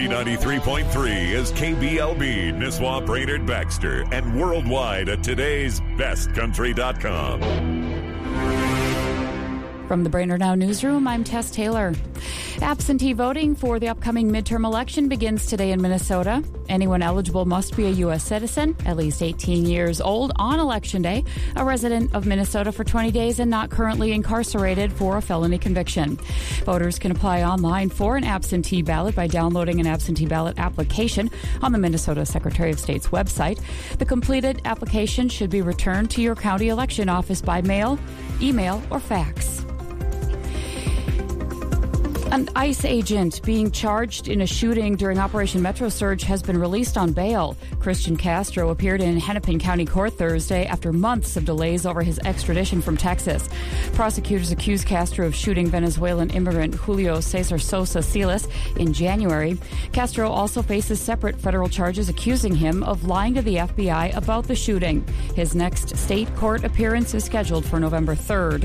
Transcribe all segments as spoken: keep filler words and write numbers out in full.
ninety-three point three is K B L B, Nisswa, Brainerd, Baxter, and worldwide at today's best country dot com. From the Brainerd Now Newsroom, I'm Tess Taylor. Absentee voting for the upcoming midterm election begins today in Minnesota. Anyone eligible must be a U S citizen, at least eighteen years old on Election Day, a resident of Minnesota for twenty days, and not currently incarcerated for a felony conviction. Voters can apply online for an absentee ballot by downloading an absentee ballot application on the Minnesota Secretary of State's website. The completed application should be returned to your county election office by mail, email, or fax. An ICE agent being charged in a shooting during Operation Metro Surge has been released on bail. Christian Castro appeared in Hennepin County Court Thursday after months of delays over his extradition from Texas. Prosecutors accused Castro of shooting Venezuelan immigrant Julio Cesar Sosa Silas in January. Castro also faces separate federal charges accusing him of lying to the F B I about the shooting. His next state court appearance is scheduled for November third.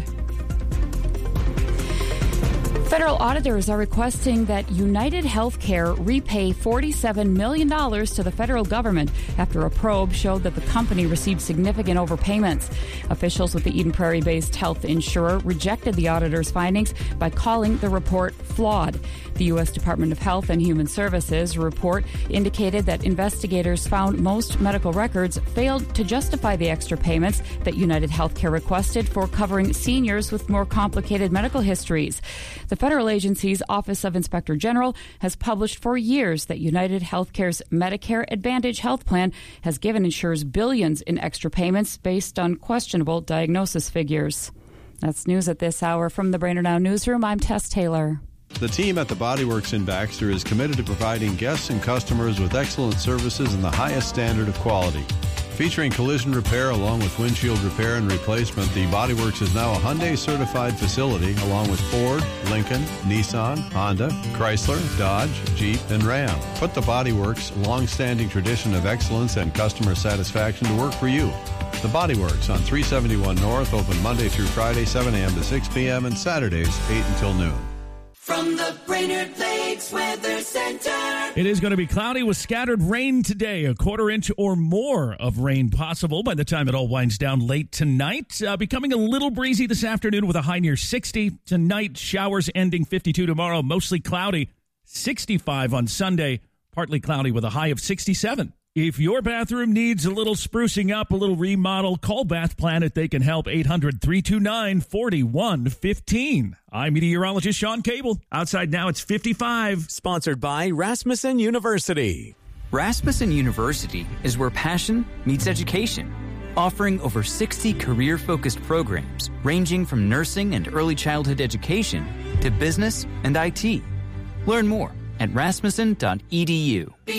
Federal auditors are requesting that United Healthcare repay forty-seven million dollars to the federal government after a probe showed that the company received significant overpayments. Officials with the Eden Prairie-based health insurer rejected the auditors' findings by calling the report flawed. The U S Department of Health and Human Services report indicated that investigators found most medical records failed to justify the extra payments that United Healthcare requested for covering seniors with more complicated medical histories. The federal agency's Office of Inspector General has published for years that United Healthcare's Medicare Advantage health plan has given insurers billions in extra payments based on questionable diagnosis figures. That's news at this hour. From the Brainerd Now Newsroom, I'm Tess Taylor. The team at the Body Works in Baxter is committed to providing guests and customers with excellent services and the highest standard of quality. Featuring collision repair along with windshield repair and replacement, the Body Works is now a Hyundai-certified facility along with Ford, Lincoln, Nissan, Honda, Chrysler, Dodge, Jeep, and Ram. Put the Body Works' long-standing tradition of excellence and customer satisfaction to work for you. The Body Works on three seventy-one North, open Monday through Friday, seven a.m. to six p.m. and Saturdays, eight until noon. From the Brainerd Lakes Weather Center. It is going to be cloudy with scattered rain today. A quarter inch or more of rain possible by the time it all winds down late tonight. Uh, becoming a little breezy this afternoon with a high near sixty. Tonight, showers ending fifty-two tomorrow. Mostly cloudy. sixty-five on Sunday. Partly cloudy with a high of sixty-seven. If your bathroom needs a little sprucing up, a little remodel, call Bath Planet. They can help. eight hundred, three two nine, four one one five. I'm meteorologist Sean Cable. Outside now, it's fifty-five. Sponsored by Rasmussen University. Rasmussen University is where passion meets education, offering over sixty career-focused programs ranging from nursing and early childhood education to business and I T. Learn more at rasmussen dot e d u.